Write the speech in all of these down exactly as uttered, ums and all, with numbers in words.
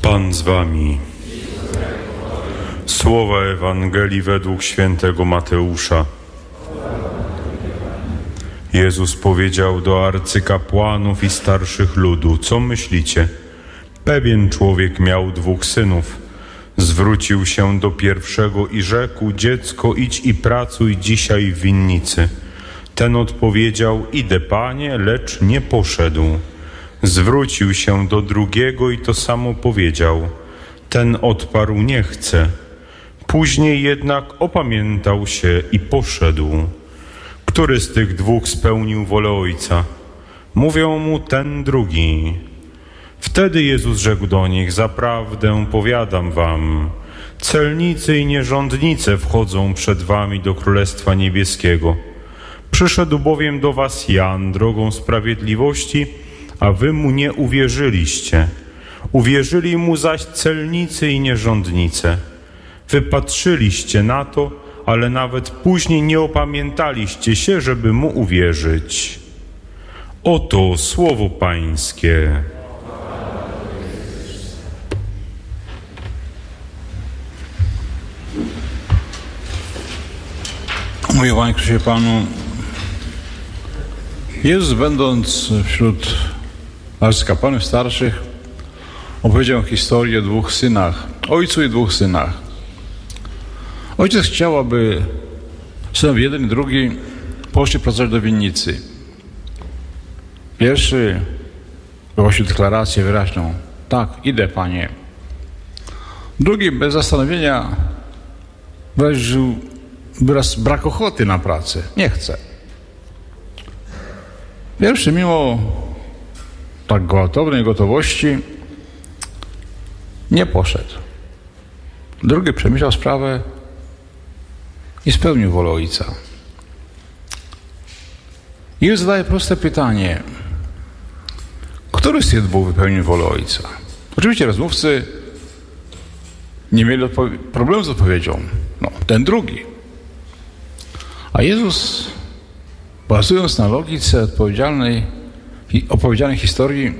Pan z wami. Słowa Ewangelii według świętego Mateusza. Jezus powiedział do arcykapłanów i starszych ludu: co myślicie? Pewien człowiek miał dwóch synów. Zwrócił się do pierwszego i rzekł: dziecko, idź i pracuj dzisiaj w winnicy. Ten odpowiedział: idę, panie, lecz nie poszedł. Zwrócił się do drugiego i to samo powiedział. Ten odparł: nie chcę. Później jednak opamiętał się i poszedł. Który z tych dwóch spełnił wolę Ojca? Mówią mu: ten drugi. Wtedy Jezus rzekł do nich: zaprawdę powiadam wam, celnicy i nierządnice wchodzą przed wami do Królestwa Niebieskiego. Przyszedł bowiem do was Jan drogą sprawiedliwości, a wy mu nie uwierzyliście. Uwierzyli mu zaś celnicy i nierządnice. Wypatrzyliście na to, ale nawet później nie opamiętaliście się, żeby mu uwierzyć. Oto słowo Pańskie. Mówię Panie Krzysie Panu, Jezus, będąc wśród arcykapłanów starszych, opowiedział historię o dwóch synach, ojcu i dwóch synach. Ojciec chciał, aby synowie jeden i drugi poszli pracować do winnicy. Pierwszy wygłosił deklarację wyraźną: tak, idę, panie. Drugi bez zastanowienia wyraził wyraz brak ochoty na pracę. Nie chce. Pierwszy, mimo tak gwałtownej gotowości, nie poszedł. Drugi przemyślał sprawę i spełnił wolę Ojca. I już zadaje proste pytanie: który z tych dwóch wypełnił wolę Ojca? Oczywiście rozmówcy nie mieli odpowie- problemu z odpowiedzią. No, ten drugi. A Jezus, bazując na logice odpowiedzialnej, opowiedzianej historii,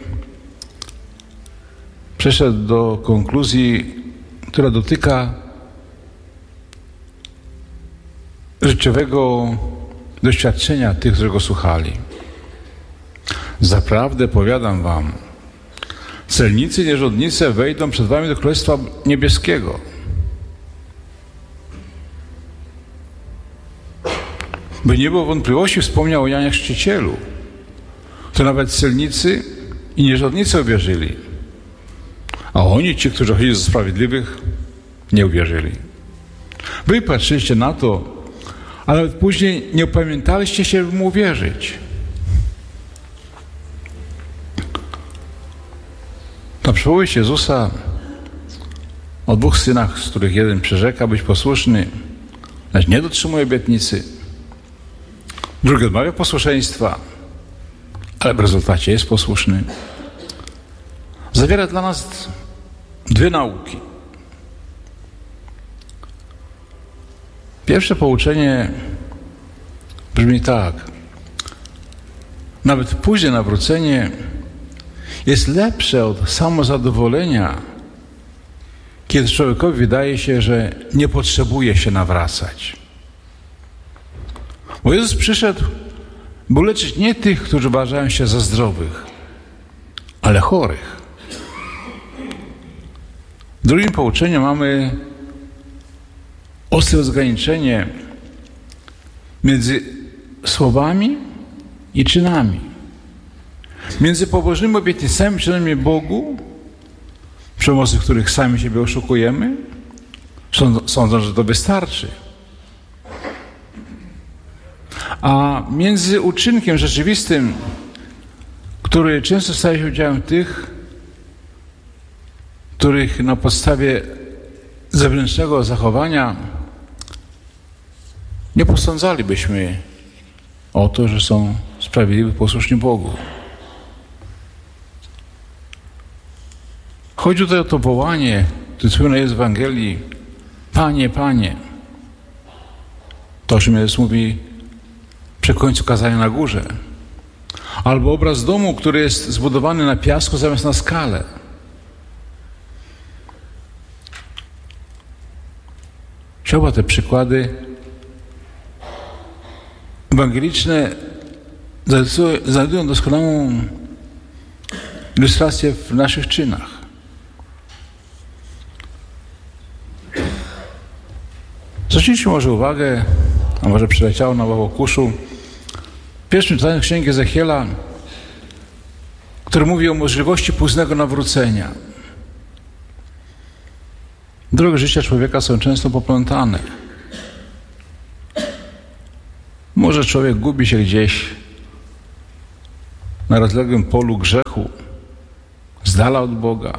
przeszedł do konkluzji, która dotyka życiowego doświadczenia tych, którzy go słuchali. Zaprawdę powiadam wam, celnicy i nierządnice wejdą przed wami do Królestwa Niebieskiego. By nie było wątpliwości, wspomniał o Janie Chrzcicielu, to nawet celnicy i nierządnicy uwierzyli, a oni, ci, którzy chodzili ze sprawiedliwych, nie uwierzyli. Wy patrzyliście na to, ale nawet później nie upamiętaliście się, by mu uwierzyć. Ta przypowieść Jezusa o dwóch synach, z których jeden przyrzeka być posłuszny, lecz nie dotrzymuje obietnicy. Drugi odmawia posłuszeństwa, ale w rezultacie jest posłuszny. Zawiera dla nas dwie nauki. Pierwsze pouczenie brzmi tak: nawet późne nawrócenie jest lepsze od samozadowolenia, kiedy człowiekowi wydaje się, że nie potrzebuje się nawracać. Bo Jezus przyszedł, by leczyć nie tych, którzy uważają się za zdrowych, ale chorych. W drugim pouczeniu mamy ostre rozgraniczenie między słowami i czynami. Między pobożnymi obietnicami i czynami Bogu, przy pomocy których sami siebie oszukujemy, sądzą, że to wystarczy. A między uczynkiem rzeczywistym, który często staje się udziałem tych, których na podstawie zewnętrznego zachowania nie posądzalibyśmy o to, że są sprawiedliwi, posłuszni Bogu. Chodzi tutaj o to wołanie, które słynne jest w Ewangelii: Panie, Panie. To, o czym Jezus mówi przy końcu kazania na górze. Albo obraz domu, który jest zbudowany na piasku zamiast na skale. Oba te przykłady ewangeliczne znajdują doskonałą ilustrację w naszych czynach. Zwróćcie może uwagę, a może przyleciało na ławokuszu, w pierwszym czytaniu Księgi Ezechiela, który mówi o możliwości późnego nawrócenia. Drogi życia człowieka są często poplątane. Może człowiek gubi się gdzieś na rozległym polu grzechu, z dala od Boga.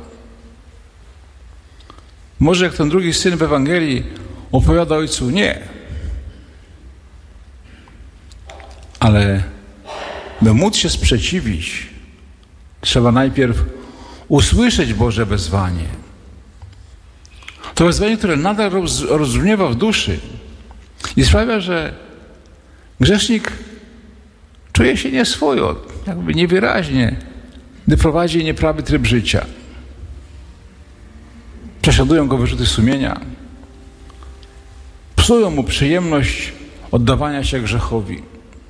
Może jak ten drugi syn w Ewangelii opowiada ojcu, nie. Ale by móc się sprzeciwić, trzeba najpierw usłyszeć Boże wezwanie. To wezwanie, które nadal roz, rozbrzmiewa w duszy i sprawia, że grzesznik czuje się nieswojo, jakby niewyraźnie, gdy prowadzi nieprawy tryb życia. Prześladują go wyrzuty sumienia, psują mu przyjemność oddawania się grzechowi.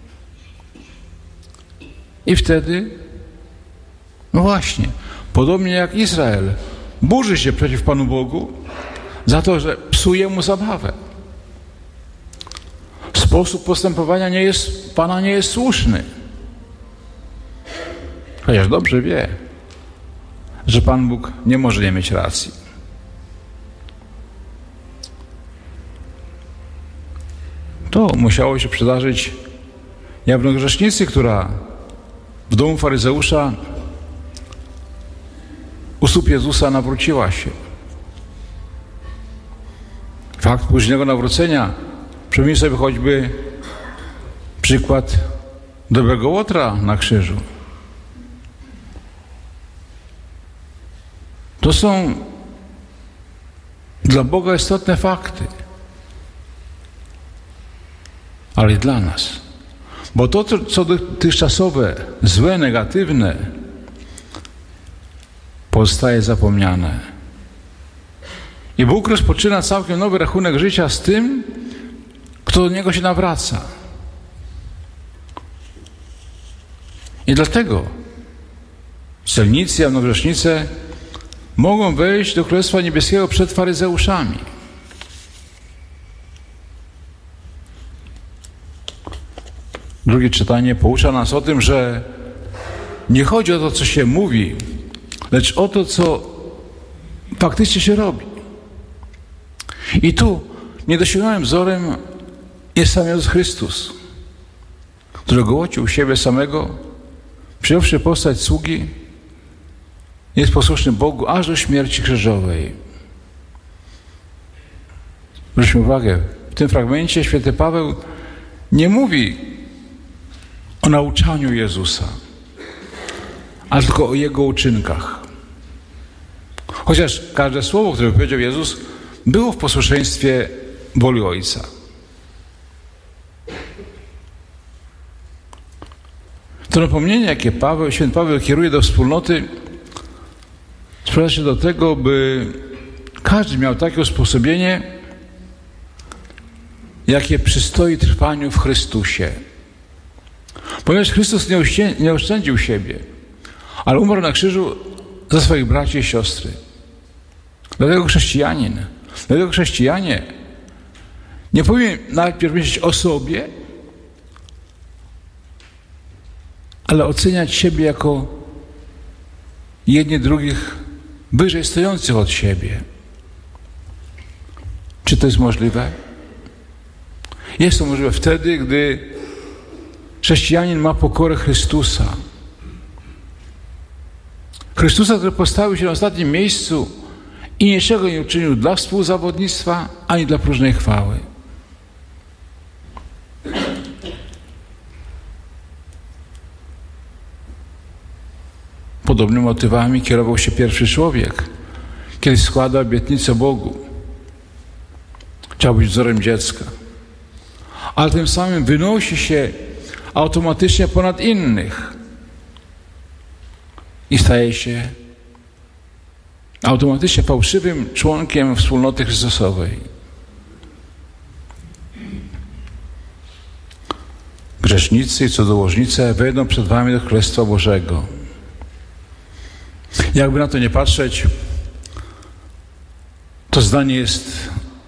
I wtedy, no właśnie, podobnie jak Izrael, burzy się przeciw Panu Bogu za to, że psuje mu zabawę. Sposób postępowania nie jest, Pana nie jest słuszny. Chociaż dobrze wie, że Pan Bóg nie może nie mieć racji. To musiało się przydarzyć jawnogrzesznicy, która w domu faryzeusza u stóp Jezusa nawróciła się. Fakt późnego nawrócenia, przypomnij sobie choćby przykład dobrego Łotra na krzyżu. To są dla Boga istotne fakty, ale i dla nas. Bo to, co dotychczasowe, złe, negatywne, pozostaje zapomniane. I Bóg rozpoczyna całkiem nowy rachunek życia z tym, kto do Niego się nawraca. I dlatego celnicy, jawnogrzesznicy mogą wejść do Królestwa Niebieskiego przed faryzeuszami. Drugie czytanie poucza nas o tym, że nie chodzi o to, co się mówi, lecz o to, co faktycznie się robi. I tu niedosięgniętym wzorem jest sam Jezus Chrystus, który gołocił siebie samego, przyjąwszy postać sługi, jest posłuszny Bogu aż do śmierci krzyżowej. Zwróćmy uwagę, w tym fragmencie święty Paweł nie mówi o nauczaniu Jezusa, ale tylko o Jego uczynkach. Chociaż każde słowo, które powiedział Jezus, było w posłuszeństwie woli Ojca. To napomnienie, jakie Paweł, święty Paweł kieruje do wspólnoty, sprowadza się do tego, by każdy miał takie usposobienie, jakie przystoi trwaniu w Chrystusie. Ponieważ Chrystus nie, ościę, nie oszczędził siebie, ale umarł na krzyżu za swoich braci i siostry. Dlatego chrześcijanin, dlatego chrześcijanie nie powinien najpierw myśleć o sobie, ale oceniać siebie jako jedni drugich wyżej stojących od siebie. Czy to jest możliwe? Jest to możliwe wtedy, gdy chrześcijanin ma pokorę Chrystusa. Chrystusa, który postawił się na ostatnim miejscu i niczego nie uczynił dla współzawodnictwa, ani dla próżnej chwały. Podobnymi motywami kierował się pierwszy człowiek, kiedy składa obietnicę Bogu. Chciał być wzorem dziecka, ale tym samym wynosi się automatycznie ponad innych i staje się automatycznie fałszywym członkiem wspólnoty Chrystusowej. grzesznicy i cudzołożnice wejdą przed wami do Królestwa Bożego. Jakby na to nie patrzeć, to zdanie jest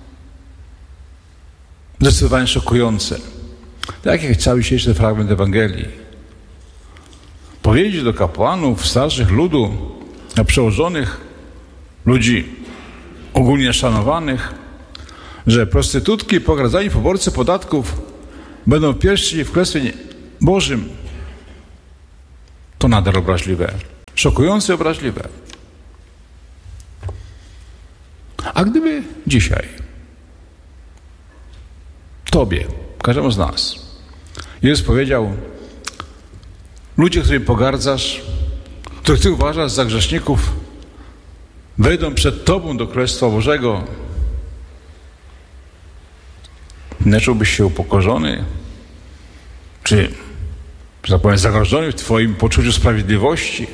zdecydowanie szokujące. Tak jak cały dzisiejszy fragment Ewangelii. Powiedzieć do kapłanów, starszych ludu, a przełożonych, ludzi ogólnie szanowanych, że prostytutki, pogardzani poborcy podatków będą pierwsi w Królestwie Bożym, to nader obraźliwe. Szokujące i obraźliwe. A gdyby dzisiaj Tobie, każdemu z nas, Jezus powiedział: ludzie, których pogardzasz, których Ty uważasz za grzeszników, wejdą przed Tobą do Królestwa Bożego, nie czułbyś się upokorzony? Czy, że tak powiem, zagrożony w Twoim poczuciu sprawiedliwości?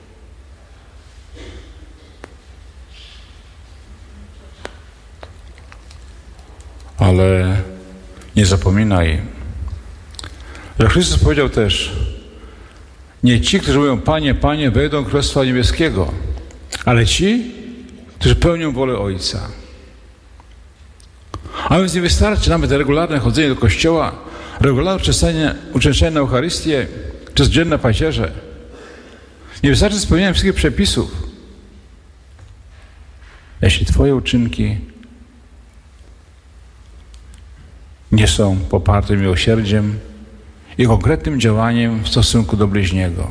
Ale nie zapominaj, że Chrystus powiedział też: nie ci, którzy mówią Panie, Panie, wejdą do Królestwa Niebieskiego, ale ci, którzy pełnią wolę Ojca. A więc nie wystarczy nawet regularne chodzenie do kościoła, regularne uczęszczanie na Eucharystię czy codzienne pacierze. Nie wystarczy spełnienie wszystkich przepisów. Jeśli Twoje uczynki nie są poparte miłosierdziem i konkretnym działaniem w stosunku do bliźniego.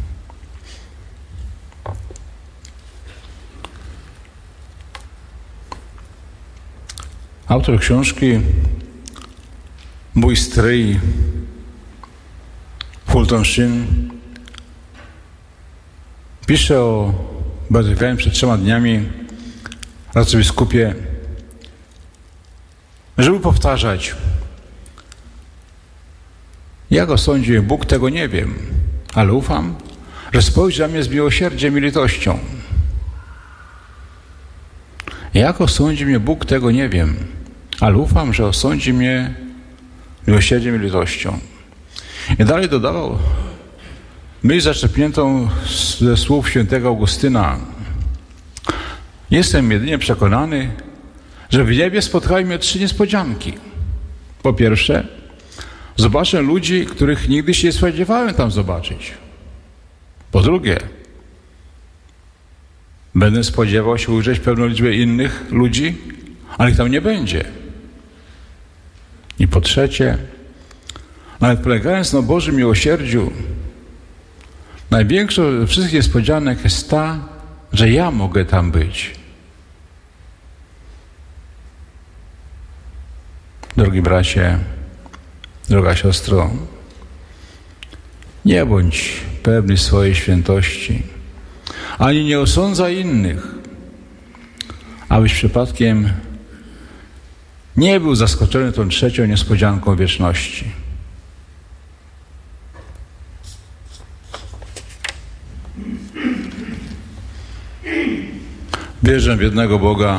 Autor książki, mój stryj Fulton Sheen, pisze o Bardywałem przed trzema dniami arcybiskupie, żeby powtarzać: jak osądzi mnie Bóg, tego nie wiem, ale ufam, że spojrzy na mnie z miłosierdziem i litością. Jak osądzi mnie Bóg, tego nie wiem, ale ufam, że osądzi mnie miłosierdziem i litością. I dalej dodawał myśl zaczerpniętą ze słów świętego Augustyna: jestem jedynie przekonany, że w niebie spotkają mnie trzy niespodzianki. Po pierwsze, zobaczę ludzi, których nigdy się nie spodziewałem tam zobaczyć. Po drugie, będę spodziewał się ujrzeć pewną liczbę innych ludzi, ale ich tam nie będzie. I po trzecie, nawet polegając na Bożym miłosierdziu, największą ze wszystkich niespodzianek jest ta, że ja mogę tam być. Drogi bracie, droga siostro, nie bądź pewny swojej świętości, ani nie osądzaj innych, abyś przypadkiem nie był zaskoczony tą trzecią niespodzianką wieczności. Wierzę w jednego Boga,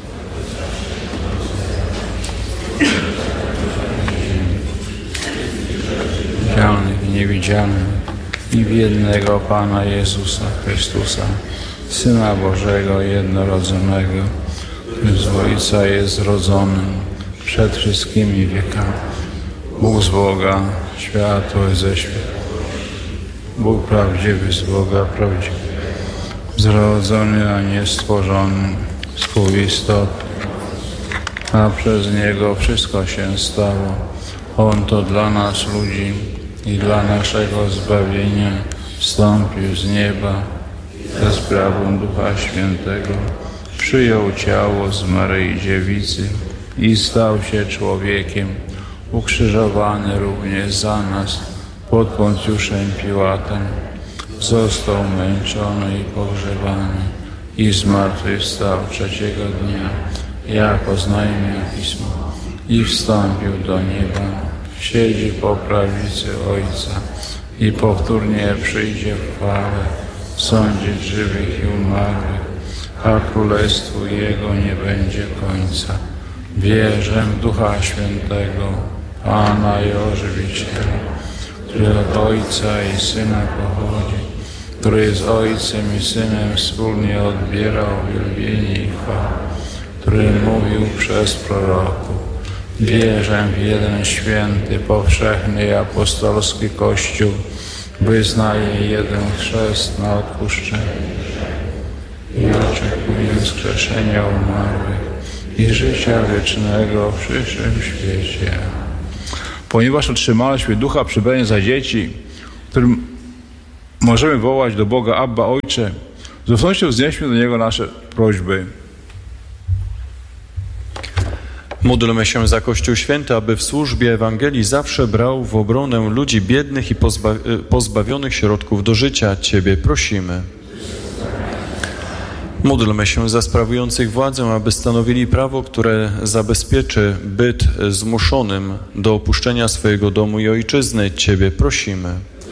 widzialnych i niewidzialnych, i w jednego Pana Jezusa Chrystusa, Syna Bożego jednorodzonego, który z Ojca jest rodzonym przed wszystkimi wiekami. Bóg z Boga, światło ze świata. Bóg prawdziwy z Boga prawdziwy, zrodzony, a nie stworzony, współistotny, a przez Niego wszystko się stało. On to dla nas ludzi i dla naszego zbawienia wstąpił z nieba ze sprawą Ducha Świętego, przyjął ciało z Maryi Dziewicy i stał się człowiekiem, ukrzyżowany również za nas pod Poncjuszem Piłatem, został męczony i pogrzebany i zmartwychwstał trzeciego dnia, jak oznajmia Pismo, i wstąpił do nieba, siedzi po prawicy Ojca i powtórnie przyjdzie w chwałę sądzić żywych i umarłych, a królestwu Jego nie będzie końca. Wierzę w Ducha Świętego, Pana i Ożywiciela, który od Ojca i Syna pochodzi, który z Ojcem i Synem wspólnie odbierał wielbienie i chwałę, który mówił przez proroków: wierzę w jeden święty, powszechny i apostolski Kościół, wyznaję jeden chrzest na odpuszczenie i oczekuję wskrzeszenia umarłych i życia wiecznego w przyszłym świecie. Ponieważ otrzymaliśmy Ducha przybrania za dzieci, którym możemy wołać do Boga Abba, Ojcze, z ufnością wznieśmy do Niego nasze prośby. Módlmy się za Kościół Święty, aby w służbie Ewangelii zawsze brał w obronę ludzi biednych i pozba- pozbawionych środków do życia. Ciebie prosimy. Módlmy się za sprawujących władzę, aby stanowili prawo, które zabezpieczy byt zmuszonym do opuszczenia swojego domu i ojczyzny. Ciebie prosimy.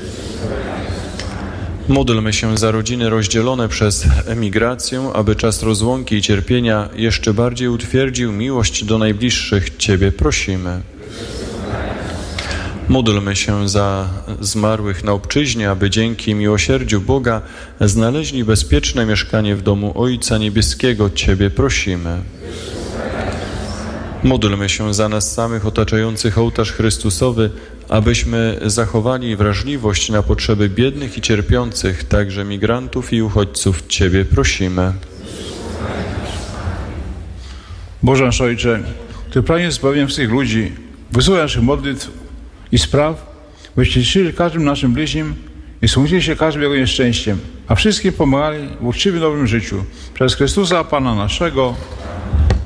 Módlmy się za rodziny rozdzielone przez emigrację, aby czas rozłąki i cierpienia jeszcze bardziej utwierdził miłość do najbliższych. Ciebie prosimy. Módlmy się za zmarłych na obczyźnie, aby dzięki miłosierdziu Boga znaleźli bezpieczne mieszkanie w domu Ojca Niebieskiego. Ciebie prosimy. Módlmy się za nas samych otaczających ołtarz Chrystusowy, abyśmy zachowali wrażliwość na potrzeby biednych i cierpiących, także migrantów i uchodźców. Ciebie prosimy. Boże nasz Ojcze, Ty pragniesz zbawienia wszystkich ludzi, wysłuchaj naszych modlitw i spraw, byście cieszyli każdym naszym bliźnim i smucili się każdym jego nieszczęściem, a wszystkim pomagali w uczciwym nowym życiu. Przez Chrystusa Pana naszego.